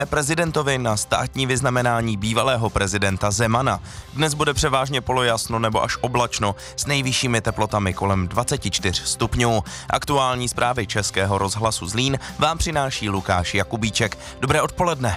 Prezidentovi na státní vyznamenání bývalého prezidenta Zemana. Dnes bude převážně polojasno nebo až oblačno s nejvyššími teplotami kolem 24 stupňů. Aktuální zprávy Českého rozhlasu Zlín vám přináší Lukáš Jakubíček. Dobré odpoledne.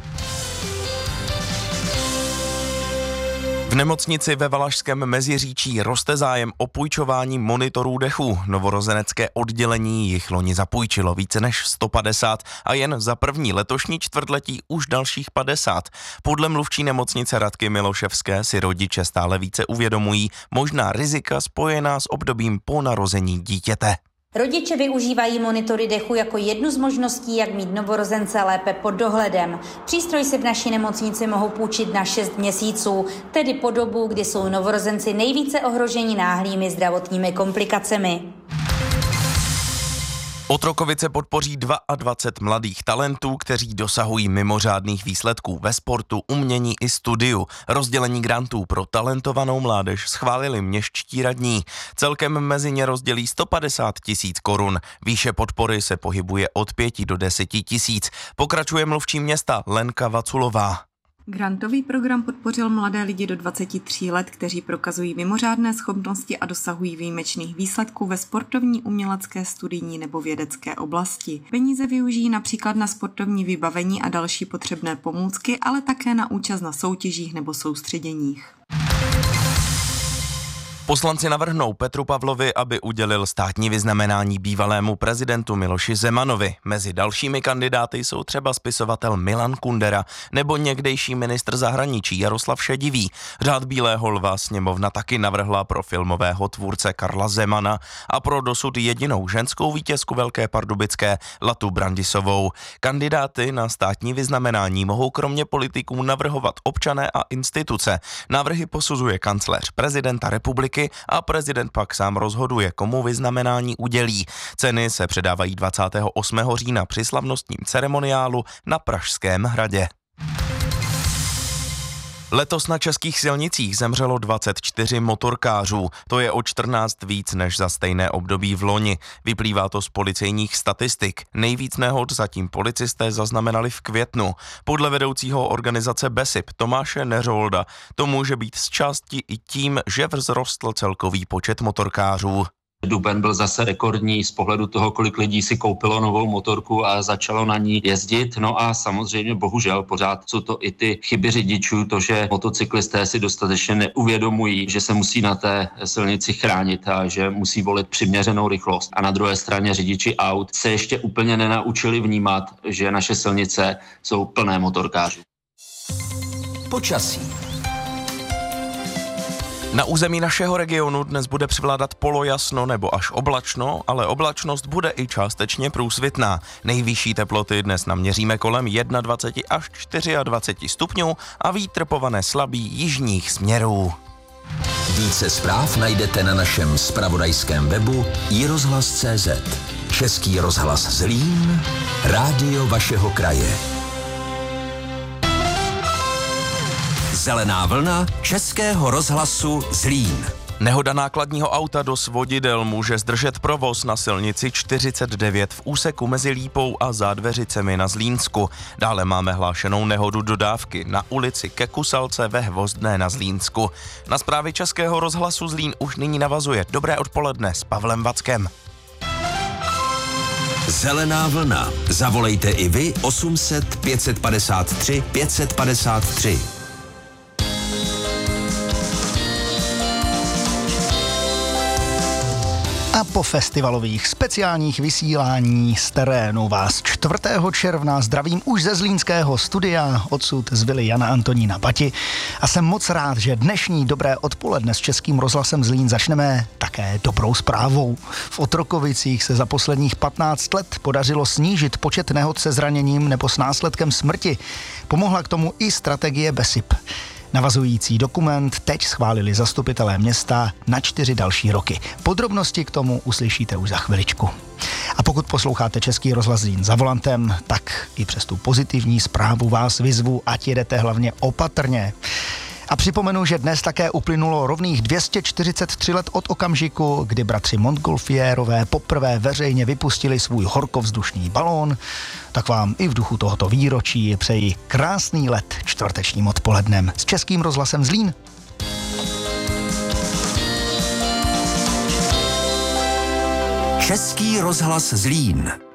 V nemocnici ve Valašském Meziříčí roste zájem o půjčování monitorů dechu. Novorozenecké oddělení jich loni zapůjčilo více než 150 a jen za první letošní čtvrtletí už dalších 50. Podle mluvčí nemocnice Radky Miloševské si rodiče stále více uvědomují možná rizika spojená s obdobím po narození dítěte. Rodiče využívají monitory dechu jako jednu z možností, jak mít novorozence lépe pod dohledem. Přístroj si v naší nemocnici mohou půjčit na 6 měsíců, tedy po dobu, kdy jsou novorozenci nejvíce ohroženi náhlými zdravotními komplikacemi. Otrokovice podpoří 22 mladých talentů, kteří dosahují mimořádných výsledků ve sportu, umění i studiu. Rozdělení grantů pro talentovanou mládež schválili městští radní. Celkem mezi ně rozdělí 150 000 korun. Výše podpory se pohybuje od 5 do 10 000. Pokračuje mluvčí města Lenka Vaculová. Grantový program podpořil mladé lidi do 23 let, kteří prokazují mimořádné schopnosti a dosahují výjimečných výsledků ve sportovní, umělecké, studijní nebo vědecké oblasti. Peníze využijí například na sportovní vybavení a další potřebné pomůcky, ale také na účast na soutěžích nebo soustředěních. Poslanci navrhnou Petru Pavlovi, aby udělil státní vyznamenání bývalému prezidentu Miloši Zemanovi. Mezi dalšími kandidáty jsou třeba spisovatel Milan Kundera nebo někdejší ministr zahraničí Jaroslav Šedivý. Řád Bílého lva sněmovna taky navrhla pro filmového tvůrce Karla Zemana a pro dosud jedinou ženskou vítězku Velké Pardubické Latu Brandisovou. Kandidáty na státní vyznamenání mohou kromě politiků navrhovat občané a instituce. Návrhy posuzuje kancléř prezidenta republiky a prezident pak sám rozhoduje, komu vyznamenání udělí. Ceny se předávají 28. října při slavnostním ceremoniálu na Pražském hradě. Letos na českých silnicích zemřelo 24 motorkářů, to je o 14 víc než za stejné období v loni. Vyplývá to z policejních statistik. Nejvíc nehod zatím policisté zaznamenali v květnu. Podle vedoucího organizace BESIP Tomáše Neřolda to může být z části i tím, že vzrostl celkový počet motorkářů. Duben byl zase rekordní z pohledu toho, kolik lidí si koupilo novou motorku a začalo na ní jezdit. No a samozřejmě bohužel pořád jsou to i ty chyby řidičů, to, že motocyklisté si dostatečně neuvědomují, že se musí na té silnici chránit a že musí volit přiměřenou rychlost. A na druhé straně řidiči aut se ještě úplně nenaučili vnímat, že naše silnice jsou plné motorkářů. Počasí. Na území našeho regionu dnes bude převládat polojasno nebo až oblačno, ale oblačnost bude i částečně průsvitná. Nejvyšší teploty dnes naměříme kolem 21 až 24 stupňů a vítr povane slabý jižních směrů. Více zpráv najdete na našem zpravodajském webu iRozhlas.cz. Český rozhlas Zlín, rádio vašeho kraje. Zelená vlna Českého rozhlasu Zlín. Nehoda nákladního auta do svodidel může zdržet provoz na silnici 49 v úseku mezi Lípou a Zádveřicemi na Zlínsku. Dále máme hlášenou nehodu dodávky na ulici Ke Kusalce ve Hvozdné na Zlínsku. Na zprávy Českého rozhlasu Zlín už nyní navazuje Dobré odpoledne s Pavlem Vackem. Zelená vlna. Zavolejte i vy 800 553 553. A po festivalových speciálních vysílání z terénu vás 4. června zdravím už ze zlínského studia, odsud z vily Jana Antonína Bati. A jsem moc rád, že dnešní Dobré odpoledne s Českým rozhlasem Zlín začneme také dobrou zprávou. V Otrokovicích se za posledních 15 let podařilo snížit počet nehod se zraněním nebo s následkem smrti. Pomohla k tomu i strategie BESIP. Navazující dokument teď schválili zastupitelé města na 4 další roky. Podrobnosti k tomu uslyšíte už za chviličku. A pokud posloucháte Český rozhlas Zlín za volantem, tak i přes tu pozitivní zprávu vás vyzvu, ať jedete hlavně opatrně. A připomenu, že dnes také uplynulo rovných 243 let od okamžiku, kdy bratři Montgolfiérové poprvé veřejně vypustili svůj horkovzdušný balón. Tak vám i v duchu tohoto výročí přeji krásný let čtvrtečním odpolednem s Českým rozhlasem Zlín. Český rozhlas Zlín.